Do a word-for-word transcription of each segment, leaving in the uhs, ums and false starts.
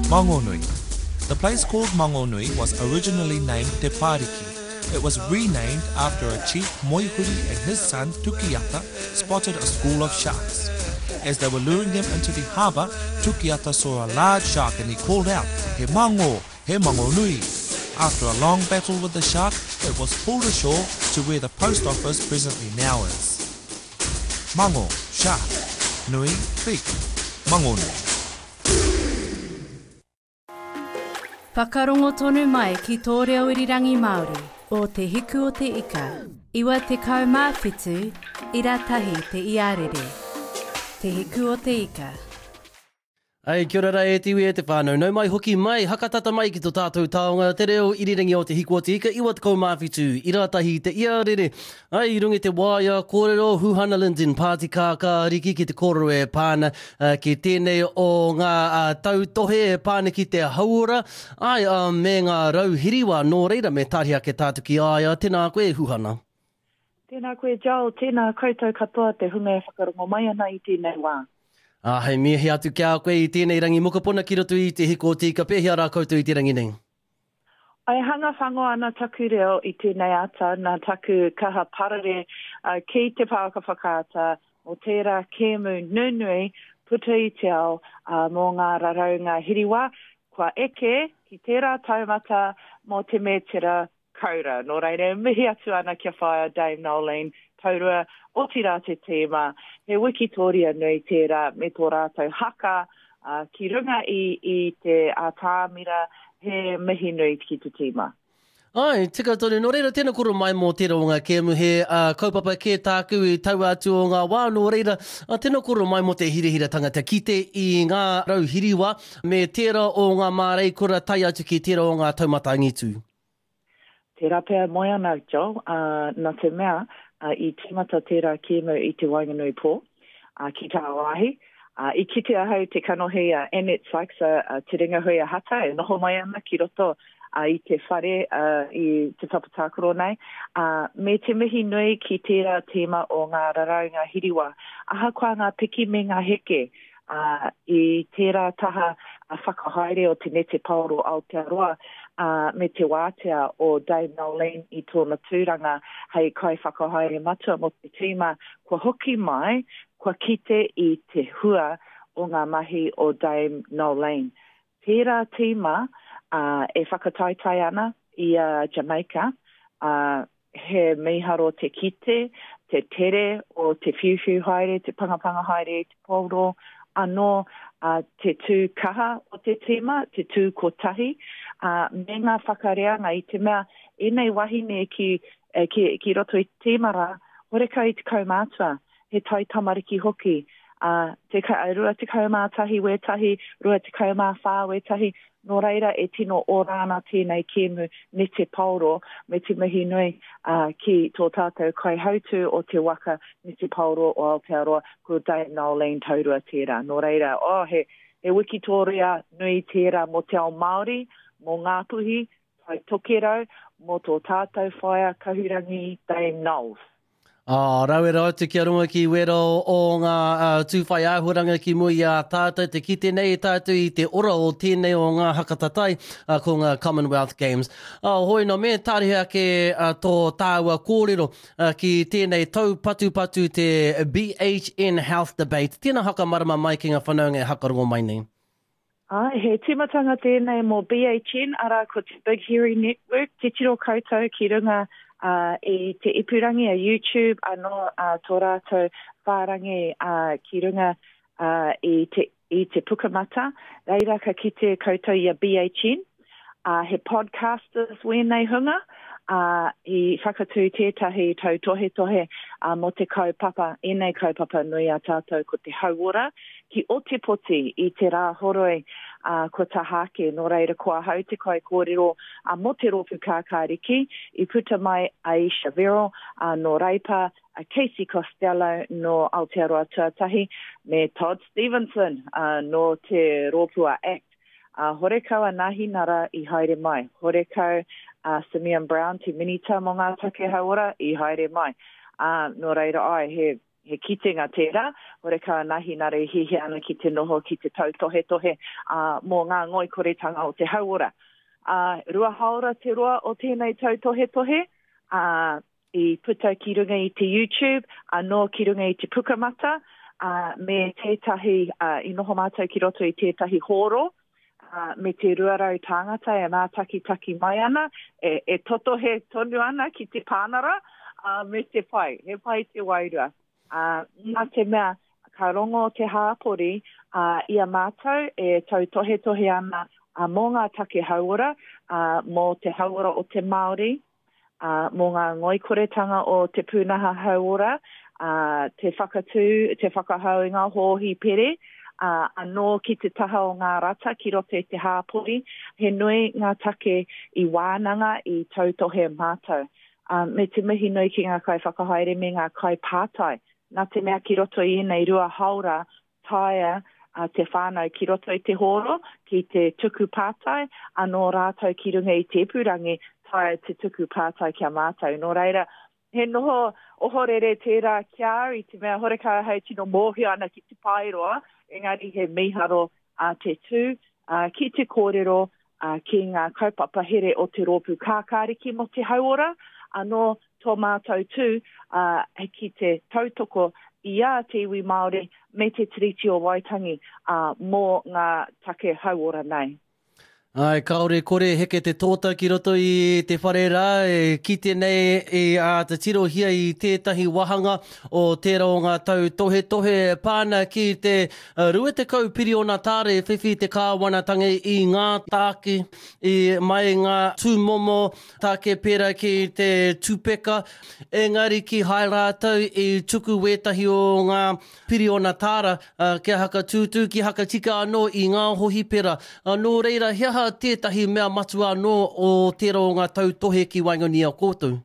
Maungonui. The place called Maungonui was originally named Te Pariki. It was renamed after a chief Moihuri and his son Tukiata spotted a school of sharks. As they were luring them into the harbour, Tukiata saw a large shark and he called out, "He mango, he Maungonui." After a long battle with the shark, it was pulled ashore to where the post office presently now is. Mango, shark. Nui, big. Maungonui. Whakarongo tonu mai ki tō reo irirangi Māori o te hiku o te ika. Iwa te kaumāwhitu, ira tahi te iarere. Te hiku o te ika. Ai, kia ora e tiwi e te whānau. Nau mai hoki mai, hakatata mai ki tō tātou taonga. Te reo irirangi o te hiku o te ika, iwa te kaumāwhitu, ira tahi te iarere. Ai, rungi te waia, kōrero, Huhana Linden, Pāti Kāka, Riki ki te kōrero e pāna, uh, ki tēnei o ngā uh, tautohe e pāna ki te haura. Ai, uh, me ngā rauhiriwa, nō reira me tāria ke tātu ki aia. Tēnā koe, Huhana. Tēnā koe, Joel. Tēnā koutou katoa te hunga e whakarongo mai ana i tēnei wā. Ah, hei mea he atu kia koe i tēnei rangi mokopona ki roto i te hiko o tika, pēhea rā koutou i te rangi nei. Ai hanga whangoa ana taku reo i tēnei ata, nā taku kaha parare uh, ki te pāka whakaata o tērā kēmu nunui puta i te ao uh, mō ngā raraunga hiriwa, kua eke ki tērā taumata mō te mētera kaura. Nō reire, mihi atu ana kia whaia Dame Nolene, taurua o tira te tēma, he wikitoria nui tērā me tō rātou haka, uh, ki runga i, i te ātāmira, he mihi nui ki te tēma. Ai, tika tonu, nō reira tēnā koro mai mō tērā o ngā kēmu he uh, kaupapa kē tāku i tau atu o ngā wā, nō reira uh, tēnā koro mai mō te hirihira tangata ki te i ngā rauhiriwa, me tērā o ngā mārei kura tai atu ki tērā o ngā taumata ngitu. Tērā pēr moe ana, Joe, uh, nā te mea, Uh, i tīmata tērā kēmu i te Wainganui pō, uh, ki tā wāhi. Uh, I kite ahau te kanohi a uh, Annette Sykes, uh, uh, te ringa hui a hata, e noho mai ana ki roto uh, i te whare uh, i te tapatākoro nei. Uh, me te mihi nui ki tērā tēma o ngā raraunga hiriwa. Aha kua ngā piki me ngā heke uh, i tērā taha uh, whakahaere o te nete paoro Aotearoa, Uh, me te wātea o Dame Nolene i tōna tūranga hei kai whakahaere matua mo te tīma, kua hoki mai, kua kite i te hua o ngā mahi o Dame Nolene. Tērā tīma uh, e whakataitai ana i uh, Jamaica, uh, he miharo te kite, te tere o te whiwhiu haere, te pangapanga haere, te pauro, anō uh, te tū kaha o te tīma, te tū kotahi, uh, me ngā whakareanga i te mea, e nei wahine ki, eh, ki, ki roto i tīmara, horeka i te kaumātua, he tai tamariki hoki, uh, te ka, rua te kaumātahi wetahi, rua te kaumāwhā wetahi, nō reira e tino o rāna tēnei kēmu ne te pauro me te mihi nui uh, ki tō tātou kai hautu o te waka ne te pauro o Aotearoa ko Dame Nolene taurua tērā. Nō reira, oh, he, he wikitoria nui tērā mo te ao Māori, mo Ngāpuhi, tai tokerau, mo tō tātou whaia kahurangi Dame Noles. Ah, rau e rau te kia runga ki wero o ngā uh, tūwhai āhuranga ki mui a tātou te kite nei tātou i te ora o tēnei o ngā hakatatai uh, ko ngā Commonwealth Games. Uh, hoi no me tārihia ke uh, tō tāua kōrero uh, ki tēnei tau patu patu te B H N Health Debate. Tēnā haka marama mai ki ngā whanaunga e hakarongo mai nei. Ai, he timatanga tēnei mō B H N, ara ko te Big Hearing Network, te tiro koutou ki runga Uh, i te ipurangi a YouTube, anō uh, tō rātou whārangi uh, ki runga uh, i, te, i te pukamata. Reira ka ki te koutou i a B H N. Uh, he podcasters wēnei hunga. Uh, I whakatū tētahi tau tohe tohe uh, mo te kaupapa, enei kaupapa nui a tātou ko te hauora. Ki o te poti i te rā horoi uh, ko tahake, no reira kua hau te kai kōrero uh, mo te ropu kākāriki, i puta mai Aisha Vero, uh, no Reipa, uh, Casey Costello, no Aotearoa Tuatahi, me Todd Stevenson, uh, no te Ropua Act. Uh, horekau a nahi nara i haere mai. Horekau uh, Simeon Brown, te minita mo ngā take hauora, i haere mai. Uh, no reira ai, he he kitenga tērā, hore ka nahi nare hihi ana ki te noho ki te tau tohe tohe uh, mō ngā ngoi koretanga o te hauora. Uh, rua haora te roa o tēnei tau tohe tohe, uh, i puta ki runga i te YouTube, anō ki runga i te pukamata, uh, me tētahi, uh, i noho mātou ki roto i tētahi horo, uh, me te ruarau tāngata e mātaki taki mai ana, e, e toto he tonu ana ki te pānara, uh, me te pai, he pai te wairua. Uh, nā te mea, ka rongo te hāpori, uh, ia mātou e tau tohe tohe ana uh, mō ngā take hauora, uh, mō te hauora o te Māori, uh, mō ngā ngoikoretanga o te pūnaha hauora, uh, te whakatū, te whakahau i ngā hōhi pere, uh, anō ki te taha o ngā rata ki rote te hāpori, he nui ngā take i wānanga i tau tohe mātou. Uh, me te mihi nui ki ngā kai whakahaere me ngā kai pātai. Nā te mea ki roto i nei rua haura taia uh, te whānau ki roto i te horo, ki te tuku pātai, anō rātou ki runga i te purangi taia te tuku pātai kia mātou. Nō reira, he noho ohorere tērā kia i te mea horeka hei tino mōhi ana ki te pairoa, engari he miharo uh, te tū, uh, ki te kōrero uh, ki ngā kaupapa here o te rōpū kākāriki mo te hauora, anō tō mātou tū, uh, ki te tautoko i a te iwi Māori me te tiriti o Waitangi uh, mō ngā take hauora nei. Ai, kaore kore heke te tōta ki roto i te whare rā, e kite nei e a te tirohia i tētahi wahanga o tērā o ngā tau tohe tohe pāna ki te uh, rua te kau piri o nā tāre whiwhi te kāwanatangi i ngā tāke, i mai ngā tūmomo tāke pera ki te tūpeka, engari ki hai rātau i tuku wetahi o ngā piri o nā tāra, uh, kia haka tūtū, ki haka tika anō i ngā hohi pera. Anō reira, heha tētahi mea matu anō o tērā o ngā tau tohe ki Waingoni a kōtou?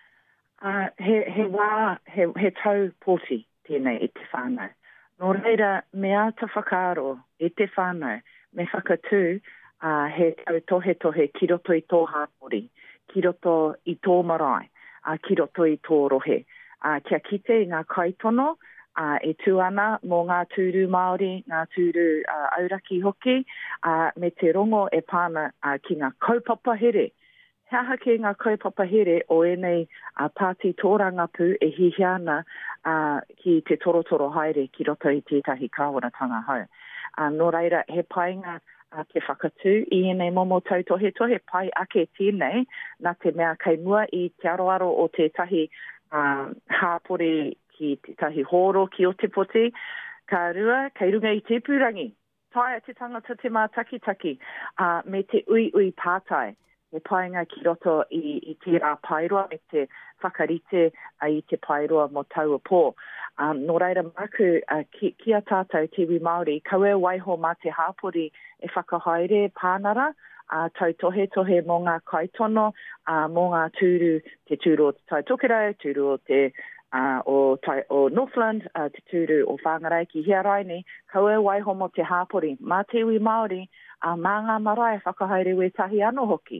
Uh, he, he wā, he, he tau pōti tēnei i te whānau. Nō reira, mea ta whakaaro i te whānau, me whakatū uh, he tau tohe tohe ki roto i tō hāpori, ki roto i tō marae, uh, ki roto i tō rohe. Uh, kia kite i ngā kaitono, Uh, e tū ana mō ngā tūru Māori, ngā tūru uh, auraki hoki, uh, me te rongo e pāna uh, ki ngā kaupapa here. Hea hake ngā kaupapa here o enei uh, pāti tōranga pū e hihi ana uh, ki te torotoro haere ki roto i tētahi kāwanatanga hau. Uh, nō reira, he painga uh, te whakatū i enei momo tau tohe tohe pai ake tēnei, nā te mea kei mua i te aroaro o tētahi uh, hāpore ki te tahi horo ki o te poti, ka rua, kei runga i te purangi. Taia te tangata te mā taki taki, uh, me te ui ui pātai, me painga ki roto i, i te rā pairoa, me te whakarite uh, i te pairoa mo taua pō. Um, nō reira maku, uh, ki, ki a tātou te iwi Māori, kaue waiho mā te hāpori e whakahaere pānara, uh, tau tohe tohe mō ngā kaitono, uh, mō ngā tūru, te tūru o te Taitokerau, tūru o te Uh, o, tai, o Northland, uh, te tūru o Whangarai ki Hiaraini, kaue waiho mo te hāpori. Mā te iwi Māori, uh, mā ngā marae whakahaere we tahi anō hoki.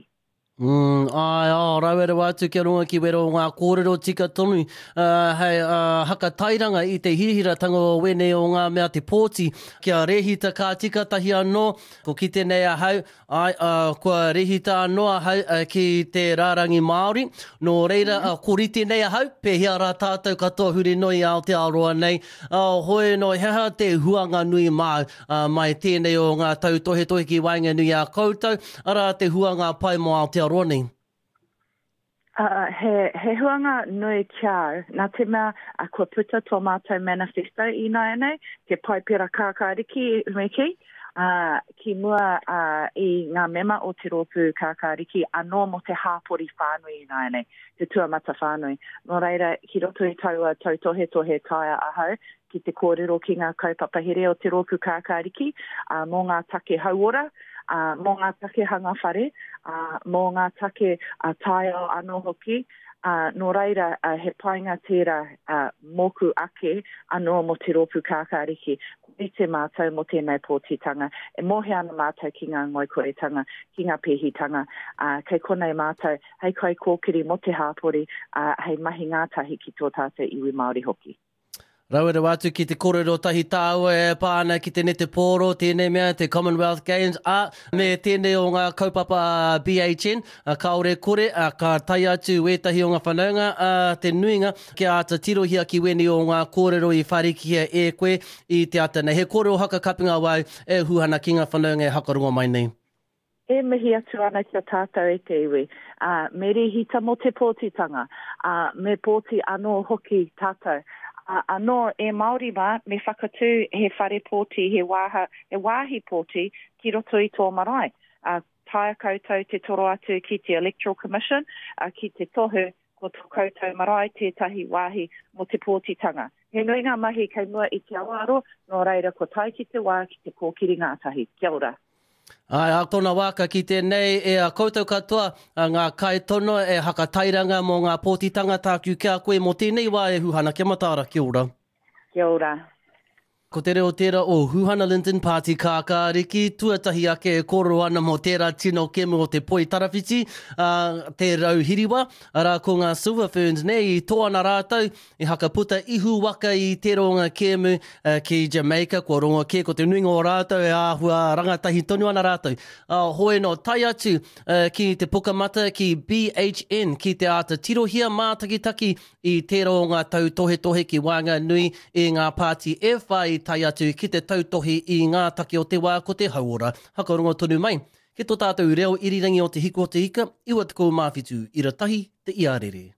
Mm, ai, oh, rauere wātu kia runga ki wero ngā kōrero tika tonu, uh, hei uh, haka tairanga i te hihiratanga o wene o ngā mea te pōti, kia rehita kā tika tahi anō, ko ki te nei ahau, ai, uh, kua rehita anō ahau uh, ki te rārangi Māori, no reira, uh, ko rite nei ahau, pehia rā tātou katoa huri noi ao te aroa nei, uh, hoi no heha te huanga nui mau, uh, mai tēnei o ngā tau tohe tohe ki Waingoni a koutou, ara te huanga pai mo ao te Roni. Uh, he, he huanga nui kiau, nā te mea a kua puta tō mātou manifesto i nai nei, te paipera kākāriki meki, uh, ki mua uh, i ngā mema o te rōpū kākāriki anō mo te hāpori whānui i nai nei, te tuamata whānui. Nō reira, ki roto i taua tau tohe tohe taia ahau, ki te kōrero ki ngā kaupapa here o te rōpū kākāriki, uh, mō ngā take hauora, Uh, mō ngā take hanga whare, uh, mō ngā take uh, taio anō hoki, uh, nō reira uh, he painga tērā uh, moku ake anō mo te rōpū kākāriki, i te mātou mo tēnei pōtitanga, e mohe ana mātou ki ngā ngoikoretanga, ki ngā pēhitanga, uh, kei konei mātou, hei kai kōkiri mo te hāpori, uh, hei mahi ngātahi ki tō tātou iwi Māori hoki. Rauere watu ki te kōrero tahi tāua e pāna ki te nete pōro, tēnei mea, te Commonwealth Games, a me tēnei o ngā kaupapa B H N, a kaore kore, a ka tai atu wētahi o ngā whanaunga, a te nuinga ki a ata tirohia ki weni o ngā kōrero i wharikia e koe i te atana. He kōrero haka kapinga wai e huhana ki ngā whanaunga e hakarongo mai nei. E mihi atu ana ki a tātou e te iwi. Uh, me rihita mo te pōtitanga, uh, me pōti anō hoki tātou. Uh, anō e Māori mā, me whakatū he whare pōti, he, wāha, he wāhi pōti ki roto i tō marae. Uh, taia koutou te toro atu ki te Electoral Commission, uh, ki te tohu ko tō koutou marae tētahi wāhi mo te pōtitanga. He nui ngā mahi kei mua i te awaro, nō reira ko tai ki te wā ki te kōkiri ngātahi. Kia ora. Ai, a tōna waka ki tēnei e a koutou katoa ngā kai tono e haka tairanga mō ngā pōtitanga tāku kia koe mō tēnei wā e huhana kia mataara. Kia ora. Kia ora. Ko te reo tērā o Huhana Linton Party kākāriki, tuatahi ake e koro ana mō tērā tino kemu o te poi tarawhiti, uh, te rauhiriwa, ara ko ngā Silver Ferns nei i tōana rātou, i haka puta ihu waka i te ronga kemu uh, ki Jamaica, kua ronga ke ko te nuinga o rātou e āhua rangatahi tonu ana rātou. Uh, hoe no tai atu uh, ki te pukamata ki B H N, ki te ata tirohia mātakitaki i te ronga tau tohe tohe ki Wānga Nui i ngā pāti e whai tai atu ki te tautohi i ngā take o te wā ko te hauora. Hakarongo tonu mai. Ke tō tātou reo irirangi o te hiko o te hika, iwa te kou mawhitu, ira tahi te iarere.